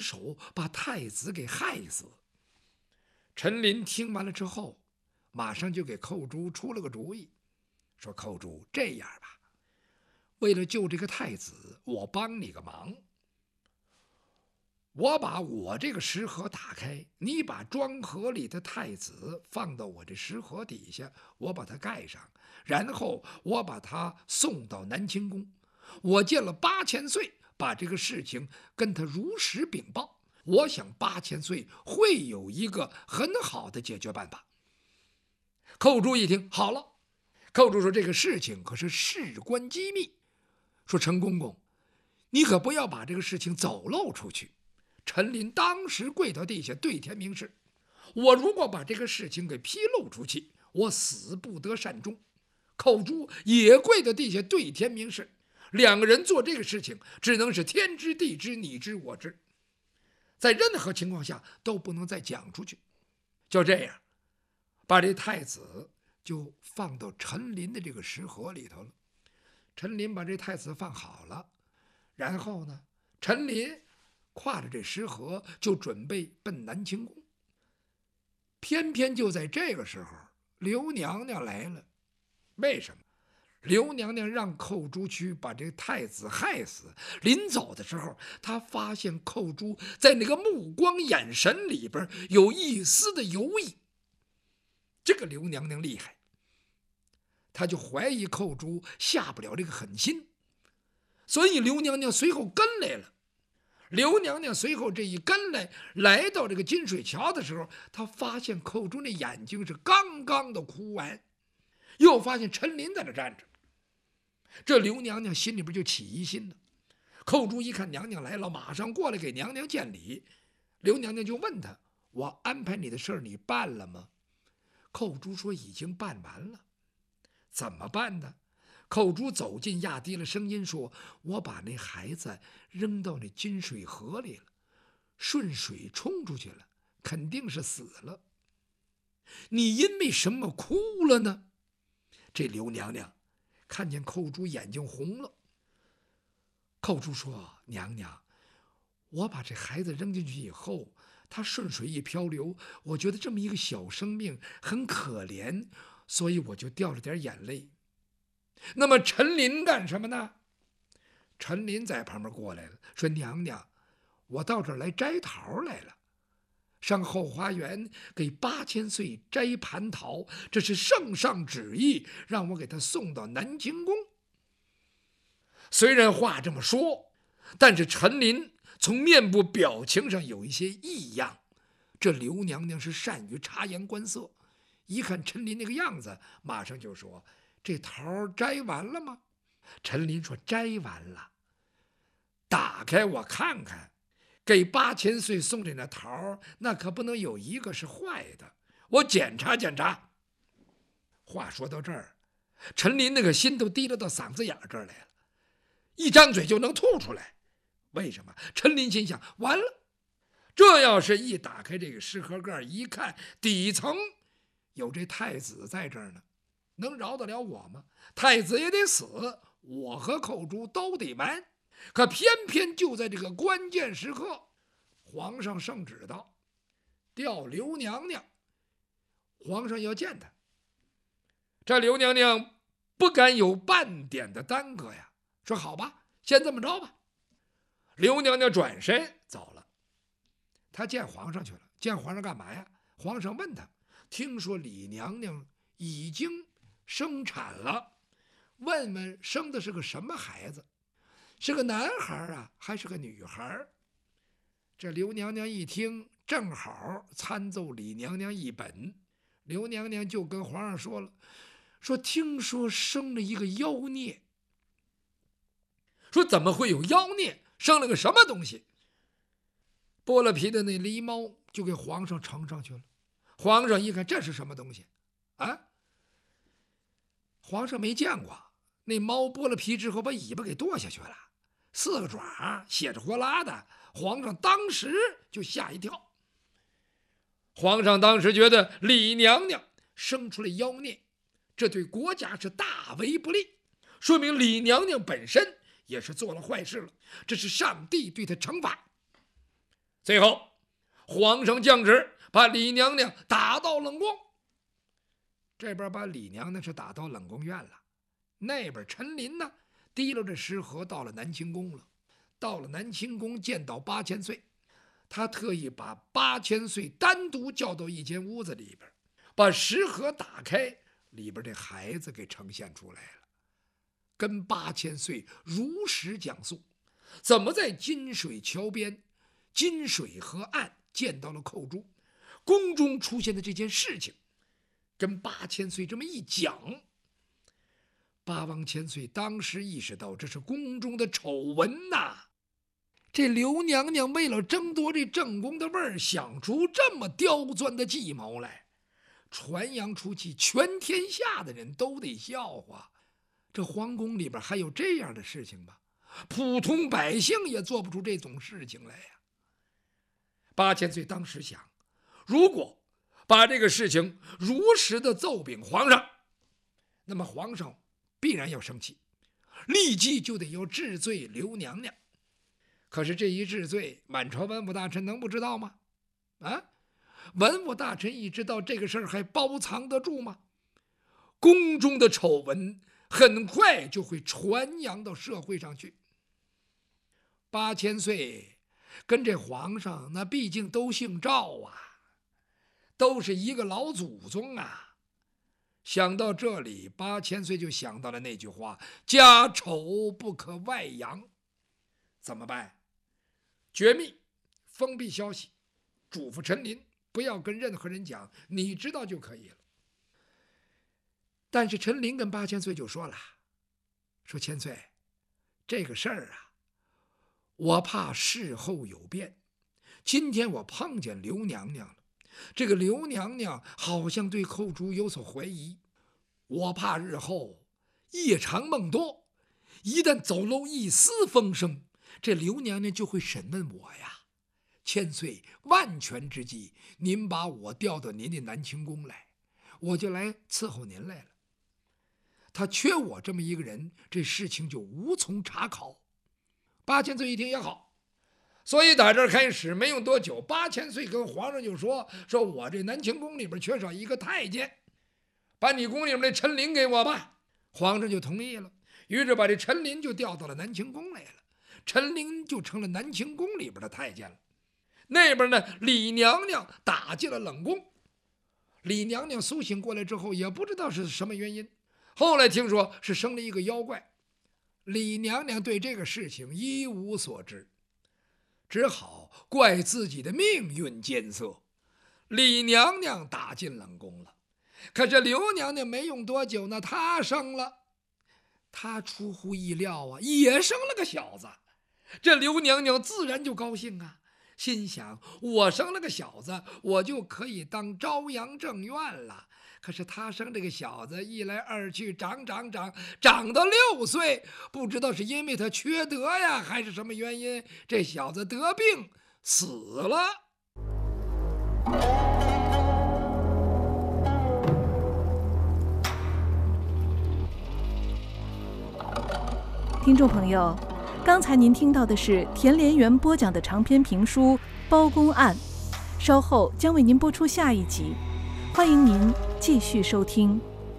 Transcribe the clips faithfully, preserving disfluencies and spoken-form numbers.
手把太子给害死。陈琳听完了之后，马上就给寇珠出了个主意，说：“寇珠，这样吧，为了救这个太子，我帮你个忙。我把我这个石盒打开，你把装盒里的太子放到我这石盒底下，我把它盖上，然后我把他送到南清宫。我见了八千岁，把这个事情跟他如实禀报。我想八千岁会有一个很好的解决办法。”寇珠一听，好了。寇珠说：“这个事情可是事关机密，说陈公公，你可不要把这个事情走漏出去。”陈琳当时跪到地下对天明誓：“我如果把这个事情给披露出去，我死不得善终。”寇珠也跪到地下对天明誓，两个人做这个事情只能是天知地知你知我知，在任何情况下都不能再讲出去。就这样，把这太子就放到陈琳的这个石盒里头了。陈琳把这太子放好了，然后呢，陈琳挎着这石盒就准备奔南清宫。偏偏就在这个时候，刘娘娘来了。为什么？刘娘娘让寇珠去把这太子害死，临走的时候，她发现寇珠在那个目光眼神里边有一丝的犹疑。这个刘娘娘厉害，她就怀疑寇珠下不了这个狠心，所以刘娘娘随后跟来了。刘娘娘随后这一跟来，来到这个金水桥的时候，她发现寇珠那眼睛是刚刚的哭完，又发现陈琳在那站着。这刘娘娘心里边就起疑心了。寇珠一看娘娘来了，马上过来给娘娘见礼。刘娘娘就问她：“我安排你的事儿你办了吗？”寇珠说：“已经办完了。”怎么办呢？寇珠走近，压低了声音说：“我把那孩子扔到那金水河里了，顺水冲出去了，肯定是死了。你因为什么哭了呢？”这刘娘娘看见寇珠眼睛红了。寇珠说：“娘娘，我把这孩子扔进去以后，他顺水一漂流，我觉得这么一个小生命很可怜，所以我就掉了点眼泪。”那么陈琳干什么呢？陈琳在旁边过来了，说：“娘娘，我到这儿来摘桃来了，上后花园给八千岁摘蟠桃，这是圣上旨意，让我给他送到南清宫。”虽然话这么说，但是陈琳从面部表情上有一些异样。这刘娘娘是善于察言观色，一看陈琳那个样子，马上就说：“这桃摘完了吗？”陈琳说：“摘完了。”打开我看看，给八千岁送这那桃，那可不能有一个是坏的，我检查检查。话说到这儿，陈琳那个心都提溜到嗓子眼这儿来了，一张嘴就能吐出来。为什么？陈琳心想：完了，这要是一打开这个石盒盖一看，底层有这太子在这儿呢，能饶得了我吗？太子也得死，我和寇珠都得完。可偏偏就在这个关键时刻，皇上圣旨到，调刘娘娘，皇上要见她。这刘娘娘不敢有半点的耽搁呀，说：“好吧，先这么着吧。”刘娘娘转身走了。她见皇上去了。见皇上干嘛呀？皇上问她：“听说李娘娘已经生产了，问问生的是个什么孩子？是个男孩啊，还是个女孩？”这刘娘娘一听，正好参奏李娘娘一本。刘娘娘就跟皇上说了，说听说生了一个妖孽。说怎么会有妖孽？生了个什么东西？剥了皮的那狸猫就给皇上呈上去了。皇上一看，这是什么东西啊？皇上没见过。那猫剥了皮之后，把尾巴给剁下去了，四个爪，血着活拉的。皇上当时就吓一跳。皇上当时觉得李娘娘生出了妖孽，这对国家是大为不利，说明李娘娘本身也是做了坏事了，这是上帝对她惩罚。 最后皇上降旨，把李娘娘打到冷宫。这边把李娘娘是打到冷宫院了，那边陈琳呢，提溜着失和到了南清宫了。到了南清宫，见到八千岁，他特意把八千岁单独叫到一间屋子里边，把石盒打开，里边这孩子给呈现出来了，跟八千岁如实讲述怎么在金水桥边金水河岸见到了寇珠，宫中出现的这件事情，跟八千岁这么一讲，八王千岁当时意识到这是宫中的丑闻呐、啊！这刘娘娘为了争夺这正宫的位儿，想出这么刁钻的计谋来，传扬出去，全天下的人都得笑话。这皇宫里边还有这样的事情吗？普通百姓也做不出这种事情来呀！八千岁当时想，如果把这个事情如实的奏禀皇上，那么皇上必然要生气，立即就得要治罪刘娘娘。可是这一治罪，满朝文武大臣能不知道吗？啊，文武大臣一知道这个事儿，还包藏得住吗？宫中的丑闻很快就会传扬到社会上去。八千岁跟这皇上那毕竟都姓赵啊，都是一个老祖宗啊。想到这里，八千岁就想到了那句话：家丑不可外扬。怎么办？绝密，封闭消息，嘱咐陈琳不要跟任何人讲，你知道就可以了。但是陈琳跟八千岁就说了，说千岁，这个事儿啊，我怕事后有变。今天我碰见刘娘娘了，这个刘娘娘好像对寇珠有所怀疑，我怕日后夜长梦多，一旦走漏一丝风声，这刘娘娘就会审问我呀。千岁万全之计，您把我调到您的南清宫来，我就来伺候您来了。他缺我这么一个人，这事情就无从查考。八千岁一听也好，所以打这儿开始没用多久，八千岁跟皇上就说：“说我这南清宫里边缺少一个太监，把你宫里面的陈琳给我吧。”皇上就同意了，于是把这陈琳就调到了南清宫来了。陈琳就成了南清宫里边的太监了。那边呢，李娘娘打进了冷宫。李娘娘苏醒过来之后，也不知道是什么原因，后来听说是生了一个妖怪。李娘娘对这个事情一无所知，只好怪自己的命运艰涩。李娘娘打进冷宫了，可是刘娘娘没用多久呢，她生了。她出乎意料啊，也生了个小子。这刘娘娘自然就高兴啊，心想我生了个小子，我就可以当朝阳正院了。可是他生这个小子，一来二去长长长长到六岁，不知道是因为他缺德呀，还是什么原因，这小子得病死了。 听众朋友，刚才您听到的是田连元播讲的长篇评书《包公案》，稍后将为您播出下一集，欢迎您继续收听。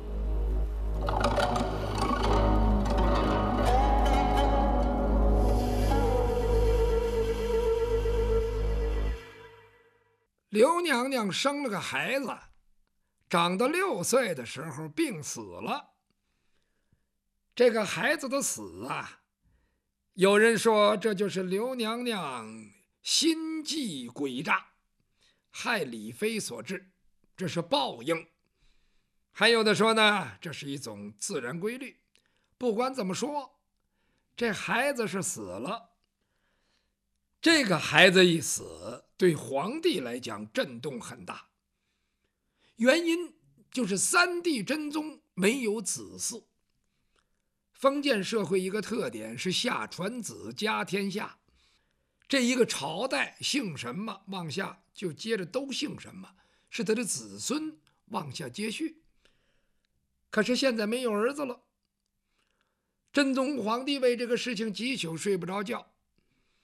刘娘娘生了个孩子，长到六岁的时候病死了。这个孩子的死啊，有人说这就是刘娘娘心计诡诈，害李妃所致，这是报应。还有的说呢，这是一种自然规律。不管怎么说，这孩子是死了。这个孩子一死，对皇帝来讲震动很大，原因就是三帝真宗没有子嗣。封建社会一个特点是下传子家天下，这一个朝代姓什么往下就接着都姓什么，是他的子孙往下接续。可是现在没有儿子了，真宗皇帝为这个事情几宿睡不着觉。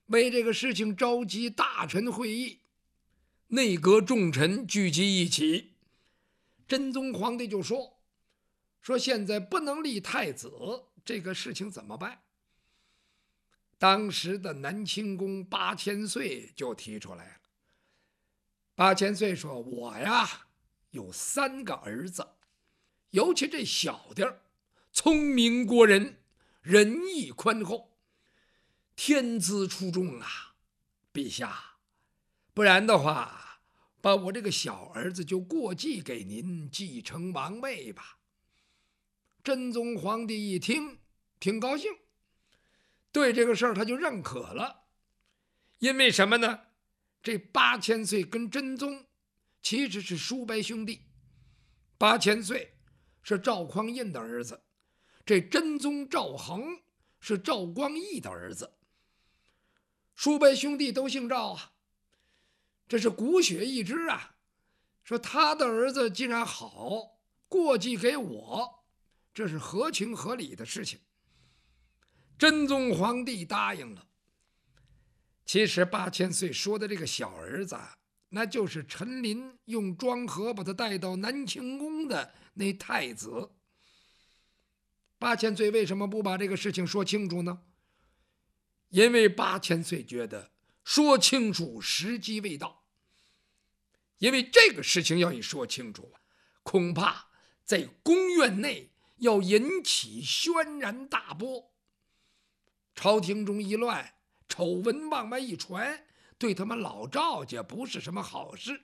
为这个事情召集大臣会议，内阁重臣聚集一起。真宗皇帝就说说现在不能立太子，这个事情怎么办？当时的南清宫八千岁就提出来了。八千岁说，我呀有三个儿子，尤其这小的聪明过人，仁义宽厚，天资出众啊，陛下，不然的话，把我这个小儿子就过继给您，继承王位吧。真宗皇帝一听，挺高兴，对这个事儿他就认可了。因为什么呢？这八千岁跟真宗其实是叔伯兄弟。八千岁是赵匡胤的儿子，这真宗赵恒是赵光义的儿子，叔伯兄弟都姓赵啊，这是骨血一支啊。说他的儿子既然好，过继给我，这是合情合理的事情。真宗皇帝答应了。其实八千岁说的这个小儿子，那就是陈琳用庄河把他带到南清宫的那太子。八千岁为什么不把这个事情说清楚呢？因为八千岁觉得说清楚时机未到。因为这个事情要一说清楚，恐怕在宫院内要引起轩然大波，朝廷中一乱，丑闻往外一传，对他们老赵家不是什么好事。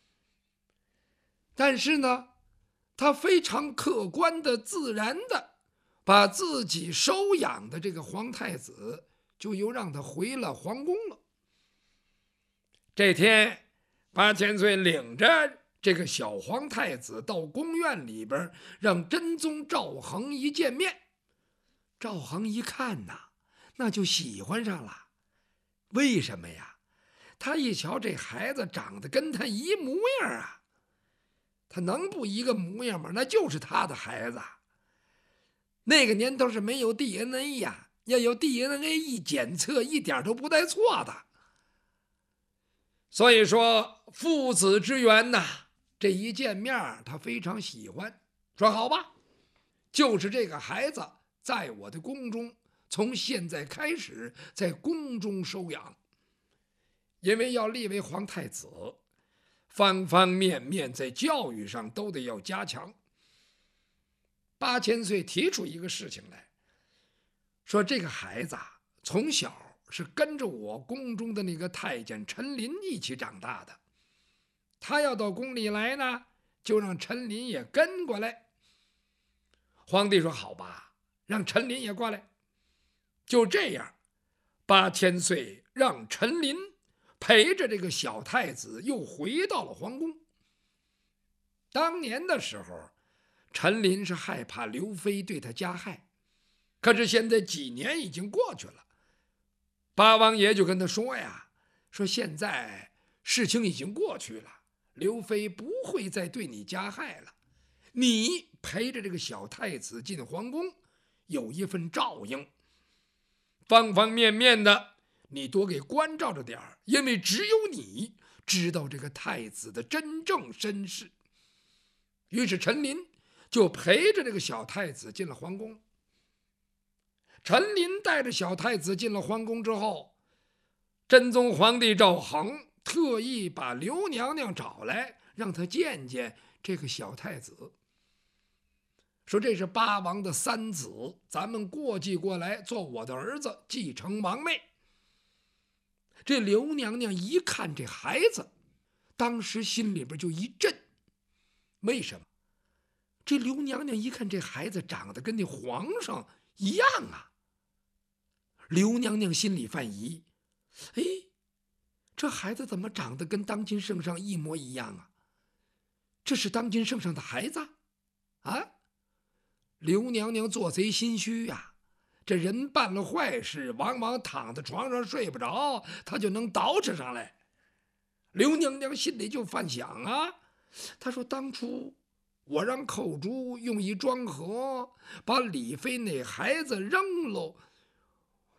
但是呢，他非常客观的、自然的把自己收养的这个皇太子就又让他回了皇宫了。这天，八千岁领着这个小皇太子到宫院里边，让真宗赵恒一见面。赵恒一看呐，那就喜欢上了。为什么呀？他一瞧这孩子长得跟他一模样啊，他能不一个模样吗？那就是他的孩子。那个年头是没有 D N A 呀，要有 D N A 一检测，一点都不带错的。所以说父子之缘呐，这一见面他非常喜欢，说好吧，就是这个孩子在我的宫中，从现在开始在宫中收养。因为要立为皇太子，方方面面在教育上都得要加强。八千岁提出一个事情来，说这个孩子啊，从小是跟着我宫中的那个太监陈琳一起长大的，他要到宫里来呢，就让陈琳也跟过来。皇帝说好吧，让陈琳也过来。就这样，八千岁让陈琳陪着这个小太子又回到了皇宫。当年的时候，陈琳是害怕刘妃对他加害，可是现在几年已经过去了，八王爷就跟他说呀，说现在事情已经过去了，刘妃不会再对你加害了，你陪着这个小太子进皇宫，有一份照应，方方面面的你多给关照着点儿，因为只有你知道这个太子的真正身世。于是陈琳就陪着这个小太子进了皇宫。陈琳带着小太子进了皇宫之后，真宗皇帝赵恒特意把刘娘娘找来，让他见见这个小太子，说这是八王的三子，咱们过继过来做我的儿子，继承王位。这刘娘娘一看这孩子，当时心里边就一震。为什么？这刘娘娘一看这孩子长得跟那皇上一样啊，刘娘娘心里犯疑，哎，这孩子怎么长得跟当今圣上一模一样啊？这是当今圣上的孩子啊？刘娘娘做贼心虚呀、啊，这人办了坏事，往往躺在床上睡不着，他就能捯饬上来。刘娘娘心里就犯想啊，她说当初我让寇珠用一庄河把李妃那孩子扔喽，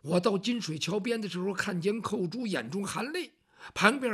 我到金水桥边的时候，看见寇珠眼中含泪，旁边